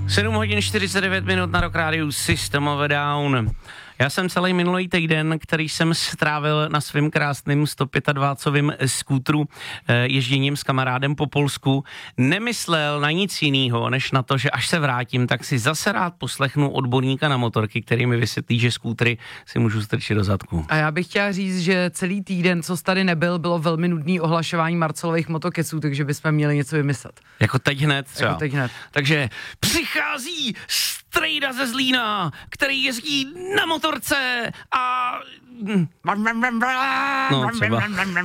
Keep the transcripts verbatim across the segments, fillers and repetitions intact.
sedm hodin čtyřicet devět minut na Rock Radio, System of a Down. Já jsem celý minulý týden, který jsem strávil na svým krásným sto dvacetipětovým skútru ježděním s kamarádem po Polsku, nemyslel na nic jiného, než na to, že až se vrátím, tak si zase rád poslechnu odborníka na motorky, který mi vysvětlí, že skútry si můžu strčit do zadku. A já bych chtěla říct, že celý týden, co jsi tady nebyl, bylo velmi nudný ohlašování Marcelových motokeců, takže bychom měli něco vymyslet. Jako teď hned třeba. Jako teď hned. Takže přichází strejda ze Zlína, který jezdí na motorce a... No třeba.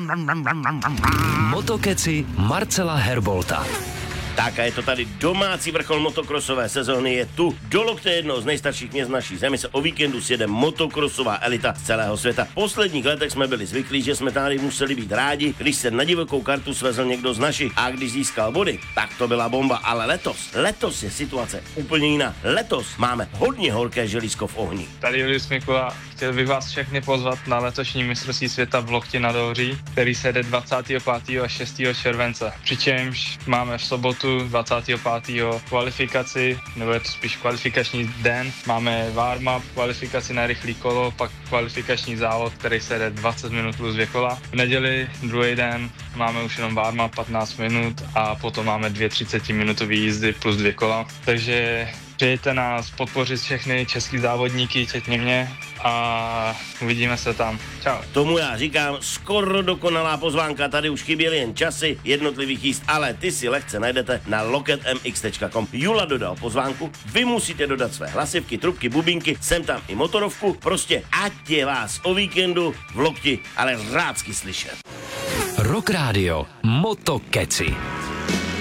Motokeci Marcela Herbolta. Tak a je to tady domácí vrchol motokrosové sezóny, je tu do lokte jednoho z nejstarších měst naší zemi se o víkendu sjede motokrosová elita z celého světa. V posledních letech jsme byli zvyklí, že jsme tady museli být rádi, když se na divokou kartu svezl někdo z našich a když získal body, tak to byla bomba, ale letos, letos je situace úplně jiná. Letos máme hodně horké želízko v ohni. Tady Julius Mikula, chtěl bych vás všechny pozvat na letošní mistrovství světa v Lokti nad Ohří, který se jde dvacátého pátého a šestého července. Přičemž máme v sobotu dvacátého pátého kvalifikaci, nebo je to spíš kvalifikační den. Máme warm-up, kvalifikaci na rychlý kolo, pak kvalifikační závod, který se jde dvacet minut plus dvě kola. V neděli, druhý den, máme už jenom warm-up patnáct minut a potom máme dvě třicetiminutové jízdy plus dvě kola. Takže přijďte nás podpořit všechny český závodníky, včetně mě, a uvidíme se tam. Čau. Tomu já říkám skoro dokonalá pozvánka, tady už chyběly jen časy jednotlivých jízd, ale ty si lehce najdete na loket m x tečka com. Jula dodal pozvánku, vy musíte dodat své hlasivky, trubky, bubínky, sem tam i motorovku, prostě ať je vás o víkendu v Lokti, ale rádsky slyšet. Rock Radio Motokeci.